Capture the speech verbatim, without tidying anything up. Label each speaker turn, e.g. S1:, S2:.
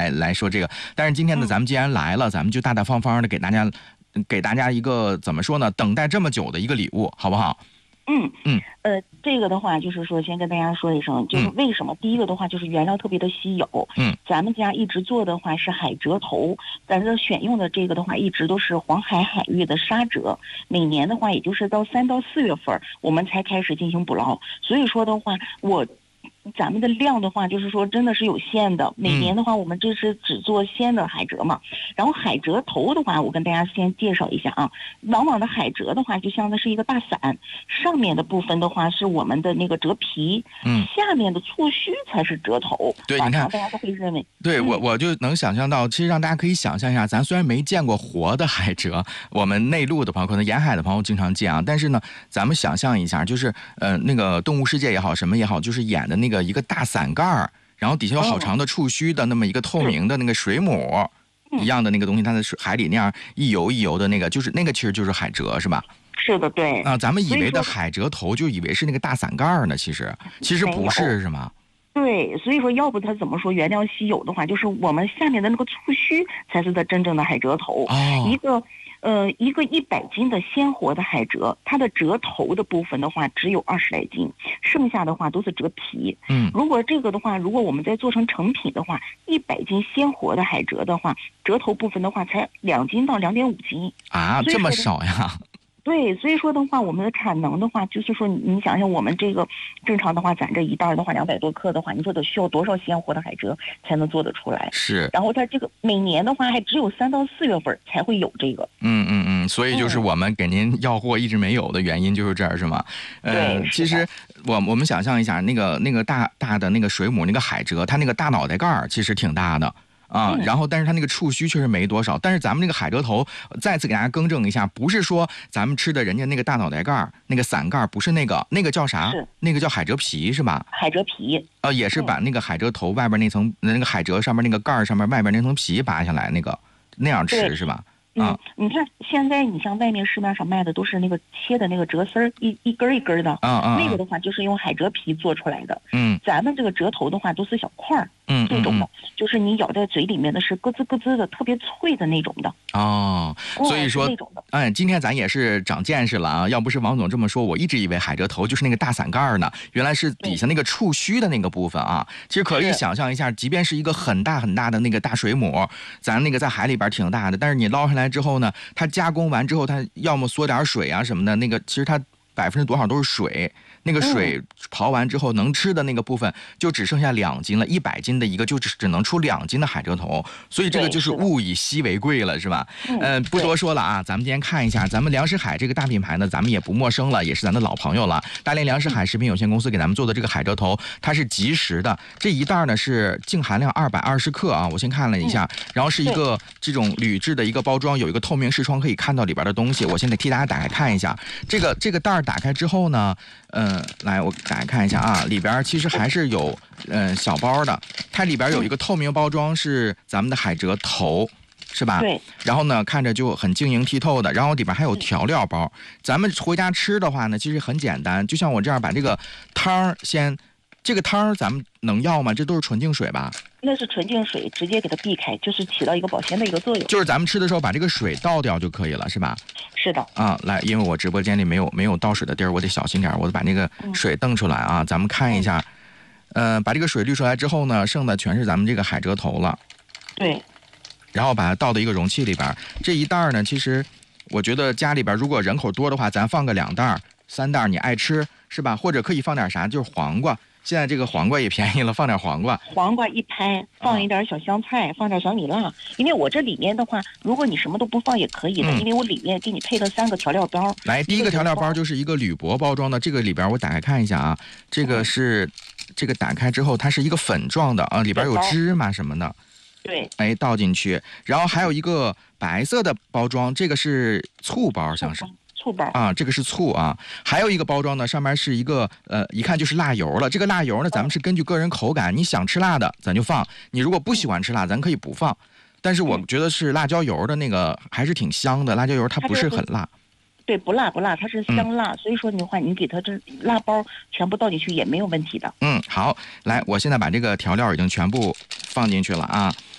S1: 来来说这个。但是今天呢，咱们既然来了，咱们就大大方方的给大家给大家一个怎么说呢？等待这么久的一个礼物，好不好？
S2: 嗯
S1: 嗯，
S2: 呃，这个的话就是说，先跟大家说一声，就是为什么、嗯、第一个的话就是原料特别的稀有，
S1: 嗯，
S2: 咱们家一直做的话是海蜇头，咱这选用的这个的话一直都是黄海海域的沙蜇，每年的话也就是到三到四月份我们才开始进行捕捞，所以说的话我。咱们的量的话，就是说真的是有限的。每年的话，我们这是只做鲜的海蜇嘛。然后海蜇头的话，我跟大家先介绍一下啊。往往的海蜇的话，就像的是一个大伞，上面的部分的话是我们的那个蜇皮，
S1: 嗯，
S2: 下面的触须才是蜇头。
S1: 对，你看，
S2: 大家都会认为，
S1: 对、
S2: 嗯、
S1: 我我就能想象到，其实让大家可以想象一下，咱虽然没见过活的海蜇，我们内陆的朋友，可能沿海的朋友经常见啊，但是呢，咱们想象一下，就是呃那个动物世界也好，什么也好，就是演的那个一个大伞盖儿，然后底下有好长的触须的那么一个透明的那个水母、嗯、一样的那个东西，它在水海里那样一游一游的那个，就是那个其实就是海蜇，是吧？
S2: 是的，对
S1: 啊，咱们以为的海蜇头就以为是那个大伞盖呢，其实其实不是，是吗？
S2: 对，所以说要不它怎么说原料稀有的话，就是我们下面的那个触须才是它真正的海蜇头。
S1: 哦，
S2: 一个呃一个一百斤的鲜活的海蜇，它的蜇头的部分的话只有二十来斤，剩下的话都是蜇皮。
S1: 嗯，
S2: 如果这个的话，如果我们再做成成品的话，一百斤鲜活的海蜇的话，蜇头部分的话才两斤到两点五斤
S1: 啊，这么少呀？
S2: 对，所以说的话，我们的产能的话，就是说，你想想，我们这个正常的话，咱这一袋的话，两百多克的话，你说得需要多少鲜活的海蜇才能做得出来？
S1: 是。
S2: 然后它这个每年的话，还只有三到四月份才会有这个。
S1: 嗯嗯嗯，所以就是我们给您要货一直没有的原因就是这儿，是吗？
S2: 呃，
S1: 其实我我们想象一下，那个那个大大的那个水母那个海蜇，它那个大脑袋盖儿其实挺大的。啊、嗯，然后但是它那个触须确实没多少，但是咱们那个海蜇头，再次给大家更正一下，不是说咱们吃的人家那个大脑袋盖那个伞盖，不是那个，那个叫啥？那个叫海蜇皮是吧？
S2: 海蜇皮，
S1: 呃，也是把那个海蜇头外边那层、嗯、那个海蜇上面那个盖上面外边那层皮拔下来，那个那样吃是吧？
S2: 嗯，你看现在你像外面市面上卖的都是那个切的那个蜇丝儿，一一根一根的，
S1: 啊啊，
S2: 那个的话就是用海蜇皮做出来的。
S1: 嗯，
S2: 咱们这个蜇头的话都是小块儿，
S1: 嗯，
S2: 这种的，嗯、就是你咬在嘴里面的是咯吱咯吱的，特别脆的那种的。
S1: 哦，所以说，哎，今天咱也是长见识了啊！要不是王总这么说，我一直以为海蜇头就是那个大伞盖呢，原来是底下那个触须的那个部分啊。其实可以想象一下，即便是一个很大很大的那个大水母，咱那个在海里边挺大的，但是你捞上来之后呢，它加工完之后，它要么缩点水啊什么的，那个其实它百分之多少都是水。那个水刨完之后，能吃的那个部分就只剩下两斤了，一百斤的一个就只只能出两斤的海蜇头，所以这个就是物以稀为贵了，是吧？嗯、呃，不多说了啊，咱们今天看一下，咱们粮食海这个大品牌呢，咱们也不陌生了，也是咱的老朋友了。大连粮食海食品有限公司给咱们做的这个海蜇头，它是即食的，这一袋呢是净含量二百二十克啊，我先看了一下，然后是一个这种铝制的一个包装，有一个透明视窗可以看到里边的东西。我现在替大家打开看一下，这个这个袋打开之后呢，嗯、呃，来我打开看一下啊，里边其实还是有嗯、呃、小包的，它里边有一个透明包装是咱们的海蜇头，是吧？
S2: 对。
S1: 然后呢，看着就很晶莹剔透的，然后里边还有调料包。咱们回家吃的话呢，其实很简单，就像我这样把这个汤先，这个汤咱们能要吗？这都是纯净水吧？
S2: 那是纯净水，直接给它避开，就是起到一个保鲜的一个作用。
S1: 就是咱们吃的时候把这个水倒掉就可以了，是吧？
S2: 是的。
S1: 啊，来，因为我直播间里没有没有倒水的地儿，我得小心点，我得把那个水瞪出来啊。嗯、咱们看一下，呃，把这个水滤出来之后呢，剩的全是咱们这个海蜇头了。
S2: 对。
S1: 然后把它倒到一个容器里边。这一袋呢，其实我觉得家里边如果人口多的话，咱放个两袋、三袋，你爱吃是吧？或者可以放点啥，就是黄瓜。现在这个黄瓜也便宜了，放点黄瓜。
S2: 黄瓜一拍，放一点小香菜，啊、放点小米辣。因为我这里面的话，如果你什么都不放也可以的，嗯、因为我里面给你配了三个调料包。
S1: 来，第一个调料包就是一个铝箔包装的，这个里边我打开看一下啊，这个是、嗯、这个打开之后它是一个粉状的啊，里边有芝麻什么的。
S2: 对。
S1: 哎，倒进去，然后还有一个白色的包装，这个是醋包，像是。
S2: 醋包
S1: 啊，这个是醋啊，还有一个包装呢，上面是一个呃，一看就是辣油了。这个辣油呢，咱们是根据个人口感，你想吃辣的咱就放，你如果不喜欢吃辣，咱可以不放。但是我觉得是辣椒油的那个还是挺香的，辣椒油它不是很辣。
S2: 对，不辣不辣，它是香辣，嗯、所以说你的话，你给它这辣包全部倒进去也没有问题的。
S1: 嗯，好，来，我现在把这个调料已经全部放进去了啊。